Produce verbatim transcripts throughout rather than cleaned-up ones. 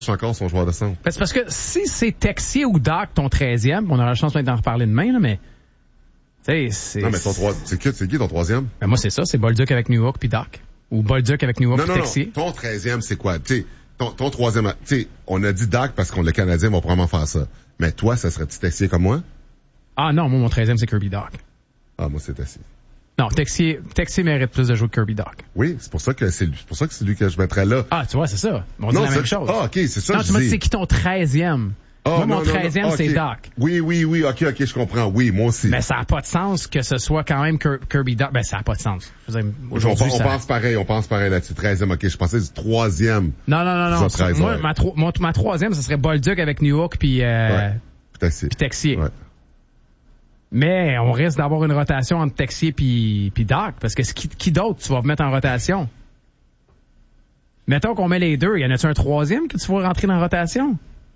encore son joueur de centre. Ben, c'est parce que si c'est Texier ou Doc ton treizième, on aura la chance d'en reparler demain, là, mais... Tu sais, c'est... Non, mais ton trois... c'est, qui, c'est qui ton troisième? Ben, moi, c'est ça. C'est Bolduc avec Newhook puis Doc. Ou Bolduc avec Newhook puis Texier. Non, non, non. Ton treizième, c'est quoi? Tu sais, ton, ton troisième... Tu sais, on a dit Doc parce qu'on le Canadien va probablement faire ça. Mais toi, ça serait-tu Texier comme moi? Ah non, moi, mon treizième, c'est Kirby Doc. Ah, moi, c'est Texier. Non, Texier, Texier mérite plus de jouer que Kirby Doc. Oui, c'est pour ça que c'est, c'est pour ça que c'est lui que je mettrais là. Ah, tu vois, c'est ça. On dit non, la c'est... même chose. Ah, OK, c'est ça non, que tu m'as je dit dis. c'est qui ton treizième? Oh, moi, non, mon treizième, non, non. c'est Okay. Doc. Oui, oui, oui, OK, OK, je comprends. Oui, moi aussi. Mais ça n'a pas de sens que ce soit quand même Kirby Doc. Ben, ça n'a pas de sens. Je veux dire, aujourd'hui, on, on ça... pense pareil, on pense pareil là-dessus. treizième, OK, je pensais du troisième. Non, non, non, non. treize, moi, ouais. ma, tro- ma, ma troisième, ce serait Bolduc avec Newhook puis euh, ouais. Texier. Puis Texier. Ouais. Mais on risque d'avoir une rotation entre Texier puis puis Doc, parce que qui, qui d'autre tu vas mettre en rotation? Mettons qu'on met les deux, y en a-tu un troisième que tu vas rentrer dans la rotation?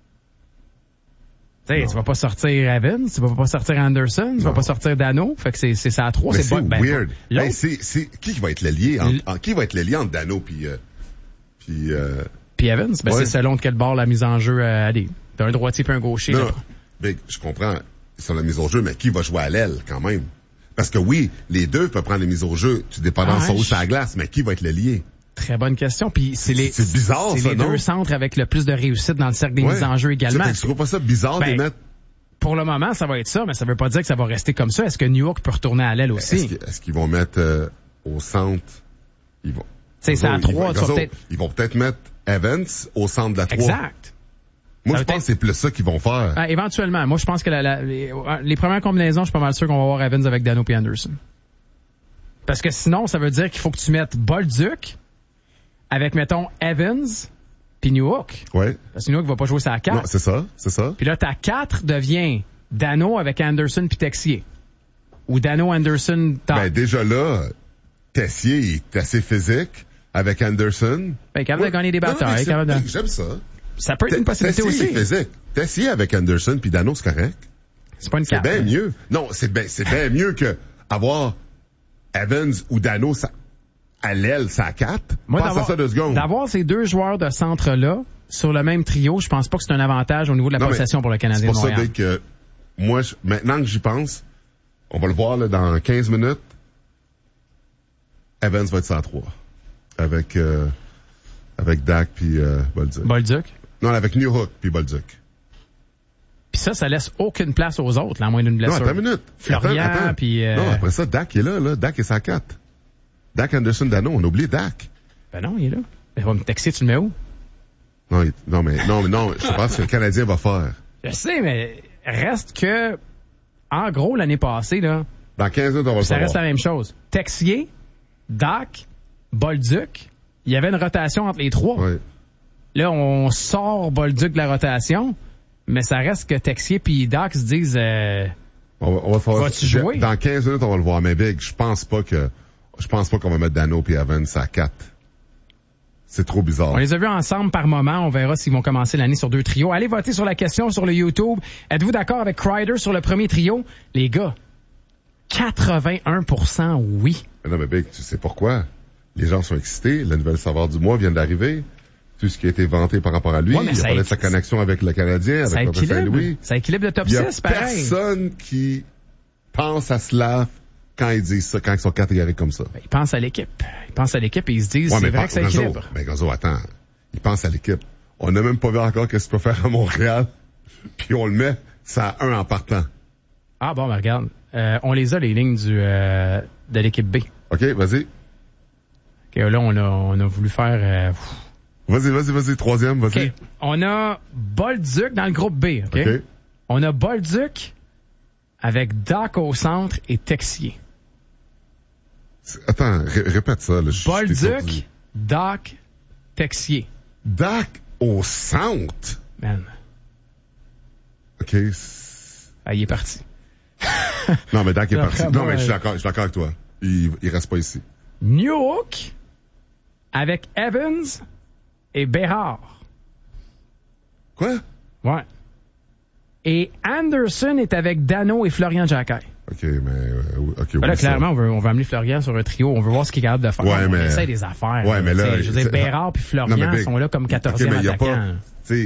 Tu sais, tu vas pas sortir Evans, tu vas pas sortir Anderson, tu non. vas pas sortir Dano, fait que c'est c'est ça à trois, mais c'est, c'est bon. Ben, weird. Ben, hey, c'est c'est qui qui va être le lié entre, en, qui va être le lié entre Dano puis euh, puis euh, puis Evans, ben ouais. c'est selon de quel bord la mise en jeu euh, allez. T'as un droitier puis un gaucher. Non, ben, je comprends sur la mise au jeu, mais qui va jouer à l'aile quand même? Parce que oui, les deux peuvent prendre les mises au jeu, tu dépendant ah, où je... à la glace, mais qui va être le lié? Très bonne question. Puis c'est les, c'est bizarre, c'est ça, les non? deux centres avec le plus de réussite dans le cercle des ouais. mises en jeu également. Tu trouves pas ça bizarre ben, de mettre? Pour le moment, ça va être ça, mais ça veut pas dire que ça va rester comme ça. Est-ce que New York peut retourner à l'aile aussi? Est-ce, que, est-ce qu'ils vont mettre euh, au centre? Ils vont. C'est ça à trois, ils, vont, peut-être... ils vont peut-être mettre Evans au centre de la trois. Exact. Moi, ça je pense être... que c'est plus ça qu'ils vont faire. Ah, éventuellement. Moi, je pense que la, la, les, les premières combinaisons, je suis pas mal sûr qu'on va voir Evans avec Dano et Anderson. Parce que sinon, ça veut dire qu'il faut que tu mettes Bolduc avec, mettons, Evans puis Newhook. Ouais. Parce que Newhook va pas jouer sa quatre. Non, c'est ça, c'est ça. Puis là, ta quatre devient Dano avec Anderson puis Texier. Ou Dano, Anderson, Doc. Ben, déjà là, Texier est assez physique avec Anderson. Ben, capable ouais. de gagner des batailles. Non, non, de... J'aime ça. Ça peut être une possibilité Texier aussi. Est physique. Texier avec Anderson puis Dano, c'est correct. C'est pas une carte. C'est bien mieux. Non, c'est bien, c'est bien mieux que avoir Evans ou Dano ça, à l'aile, ça à quatre. Moi, pense à ça deux secondes. D'avoir ces deux joueurs de centre-là sur le même trio, je pense pas que c'est un avantage au niveau de la non, possession pour le Canadien de Montréal. C'est pour ça que moi, je, maintenant que j'y pense, on va le voir là, dans quinze minutes, Evans va être cent trois. Avec, euh, avec Dak puis euh, Bolduc. Bolduc? Non, avec Newhook puis Bolduc. Puis ça, ça laisse aucune place aux autres, là, à moins d'une blessure. Non, attends une minute. Florian, puis... Euh... Non, après ça, Dak est là, là. Dak est sa quatre. Dak Anderson Dano, on a oublié Dak. Ben non, il est là. Ben, va me texter, tu le mets où? Non, il... non, mais, non, mais non, je pense que le Canadien va faire. Je sais, mais reste que, en gros, l'année passée, là. Dans quinze minutes, on va le ça savoir. reste la même chose. Texier, Dak, Bolduc, il y avait une rotation entre les trois. Oui. Là, on sort Bolduc de la rotation. Mais ça reste que Texier puis Doc se disent euh, on va, on va faire, vas-tu jouer? Dans quinze minutes, on va le voir. Mais Big, je pense pas que je pense pas qu'on va mettre Dano puis Evans à quatre. C'est trop bizarre. On les a vus ensemble par moment. On verra s'ils vont commencer l'année sur deux trios. Allez voter sur la question sur le YouTube. Êtes-vous d'accord avec Kreider sur le premier trio? Les gars, quatre-vingt-un pour cent oui. Mais non, mais Big, tu sais pourquoi? Les gens sont excités. La nouvelle saveur du mois vient d'arriver. Tout ce qui a été vanté par rapport à lui. Ouais, il a parlé de sa connexion avec le Canadien, avec le professeur Louis. Ça équilibre le top six, pareil. Il y a personne qui pense à cela quand ils disent ça, quand ils sont catégoriques comme ça. Ben, ils pensent à l'équipe. Ils pensent à l'équipe et ils se disent, ouais, c'est vrai que ça Gonzo, équilibre. Mais Gonzo, attends. Ils pensent à l'équipe. On n'a même pas vu encore qu'est-ce qu'il peut faire à Montréal. Puis on le met, ça à un en partant. Ah bon, ben regarde. Euh, on les a, les lignes du euh, de l'équipe B. OK, vas-y. OK, là, on a, on a voulu faire... Euh, Vas-y, vas-y, vas-y, troisième, vas-y. OK. On a Bolduc dans le groupe B, OK? OK. On a Bolduc avec Doc au centre et Texier. Attends, r- répète ça. Là. Bolduc, Doc, Texier. Doc au centre? Man. OK. Ah, il est parti. Non, mais Doc est parti. Après, Non, moi, mais je suis d'accord, je suis d'accord avec toi. Il, il reste pas ici. Newhook avec Evans et Béhard. Quoi? Ouais. Et Anderson est avec Dano et Florian Jacquet. OK, mais, euh, OK. Ben là, clairement, on veut, on veut amener Florian sur un trio. On veut voir ce qu'il est capable de faire. Ouais, on mais... essaie des affaires. Ouais, mais là. Je veux dire, Bérard puis Florian non, mais, sont là comme quatorzième okay, attaquant.